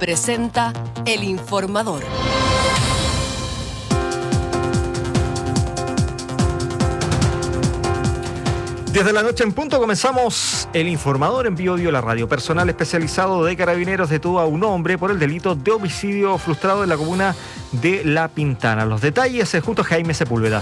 presenta El Informador. 10 de la noche en punto comenzamos El Informador en Bio la radio. Personal especializado de Carabineros detuvo a un hombre por el delito de homicidio frustrado en la comuna de La Pintana. Los detalles junto a Jaime Sepúlveda.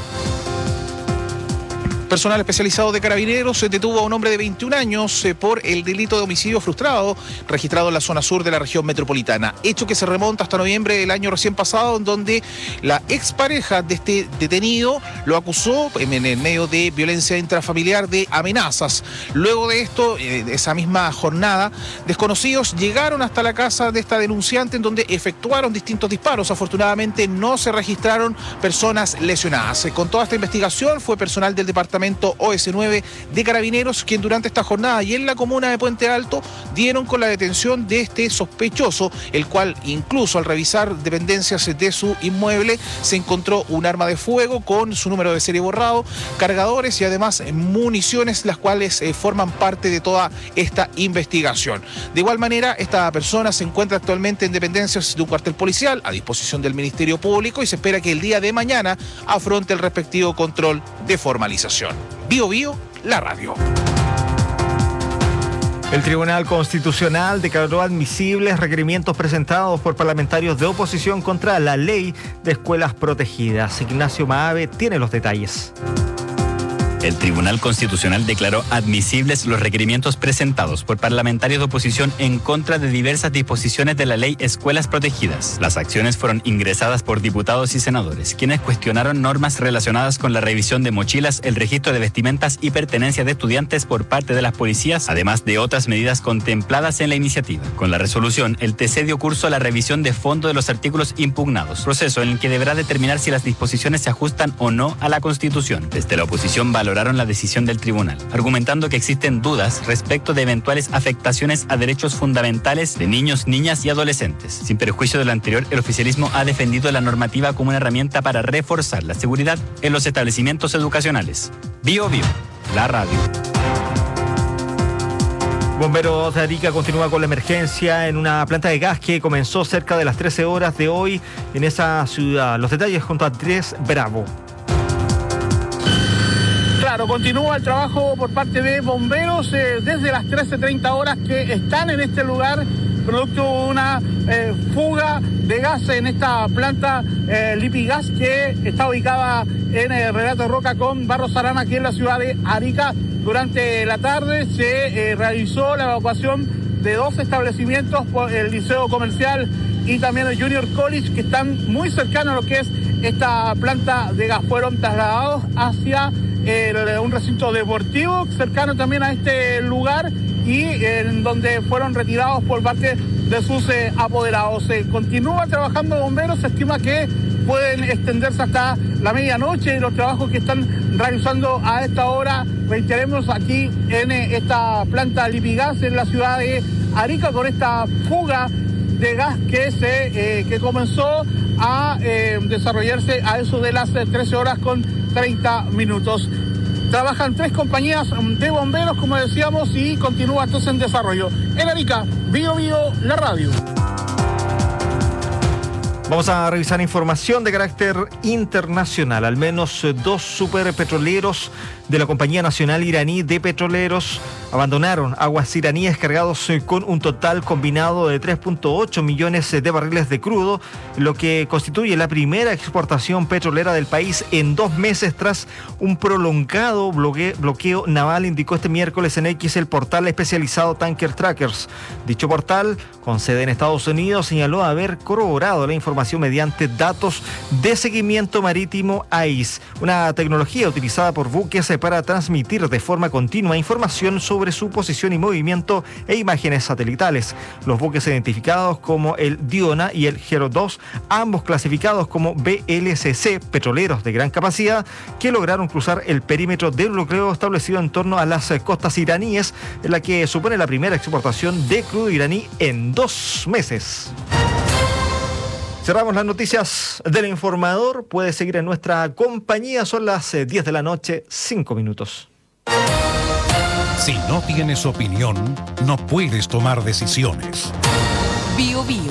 Personal especializado de Carabineros detuvo a un hombre de 21 años por el delito de homicidio frustrado registrado en la zona sur de la región metropolitana. Hecho que se remonta hasta noviembre del año recién pasado, en donde la expareja de este detenido lo acusó en el medio de violencia intrafamiliar de amenazas. Luego de esto, esa misma jornada, desconocidos llegaron hasta la casa de esta denunciante, en donde efectuaron distintos disparos. Afortunadamente no se registraron personas lesionadas. Con toda esta investigación fue personal del departamento OS9 de Carabineros quien durante esta jornada y en la comuna de Puente Alto dieron con la detención de este sospechoso, el cual incluso al revisar dependencias de su inmueble se encontró un arma de fuego con su número de serie borrado, cargadores y además municiones, las cuales forman parte de toda esta investigación. De igual manera, esta persona se encuentra actualmente en dependencias de un cuartel policial a disposición del Ministerio Público y se espera que el día de mañana afronte el respectivo control de formalización. Bio, la radio. El Tribunal Constitucional declaró admisibles requerimientos presentados por parlamentarios de oposición contra la ley de escuelas protegidas. Ignacio Maave tiene los detalles. El Tribunal Constitucional declaró admisibles los requerimientos presentados por parlamentarios de oposición en contra de diversas disposiciones de la ley Escuelas Protegidas. Las acciones fueron ingresadas por diputados y senadores, quienes cuestionaron normas relacionadas con la revisión de mochilas, el registro de vestimentas y pertenencias de estudiantes por parte de las policías, además de otras medidas contempladas en la iniciativa. Con la resolución, el TC dio curso a la revisión de fondo de los artículos impugnados, proceso en el que deberá determinar si las disposiciones se ajustan o no a la Constitución. Desde la oposición valoraron la decisión del tribunal, argumentando que existen dudas respecto de eventuales afectaciones a derechos fundamentales de niños, niñas y adolescentes. Sin perjuicio de lo anterior, el oficialismo ha defendido la normativa como una herramienta para reforzar la seguridad en los establecimientos educacionales. Bio, la radio. Bomberos de Arica continúa con la emergencia en una planta de gas que comenzó cerca de las 13 horas de hoy en esa ciudad. Los detalles junto a Andrés Bravo. Claro, continúa el trabajo por parte de bomberos desde las 13:30 horas que están en este lugar, producto de una fuga de gas en esta planta Lipigas que está ubicada en Renato Roca con Barros Arana, aquí en la ciudad de Arica. Durante la tarde se realizó la evacuación de dos establecimientos, el Liceo Comercial y también el Junior College, que están muy cercanos a lo que es esta planta de gas. Fueron trasladados hacia un recinto deportivo cercano también a este lugar y en donde fueron retirados por parte de sus apoderados. Continúa trabajando bomberos, se estima que pueden extenderse hasta la medianoche, y los trabajos que están realizando a esta hora, reiteremos, aquí en esta planta Lipigas en la ciudad de Arica, con esta fuga de gas que comenzó a desarrollarse a eso de las 13 horas con 30 minutos. Trabajan 3 compañías de bomberos, como decíamos, y continúa entonces en desarrollo. En Arica, Bio, la radio. Vamos a revisar información de carácter internacional. Al menos 2 superpetroleros de la Compañía Nacional Iraní de Petroleros abandonaron aguas iraníes cargados con un total combinado de 3.8 millones de barriles de crudo, lo que constituye la primera exportación petrolera del país en 2 meses tras un prolongado bloqueo naval, indicó este miércoles en X el portal especializado Tanker Trackers. Dicho portal, con sede en Estados Unidos, señaló haber corroborado la información mediante datos de seguimiento marítimo ICE, una tecnología utilizada por buques para transmitir de forma continua información sobre su posición y movimiento e imágenes satelitales. Los buques identificados como el Diona y el Hero 2, ambos clasificados como VLCC, petroleros de gran capacidad, que lograron cruzar el perímetro del bloqueo establecido en torno a las costas iraníes, en la que supone la primera exportación de crudo iraní en 2 meses. Cerramos las noticias del Informador. Puede seguir en nuestra compañía. Son las 10 de la noche, 5 minutos. Si no tienes opinión, no puedes tomar decisiones. Bio